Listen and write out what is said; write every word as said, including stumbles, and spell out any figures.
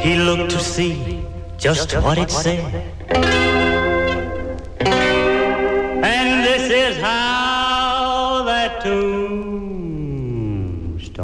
He looked to see just what it said. And this is how that tune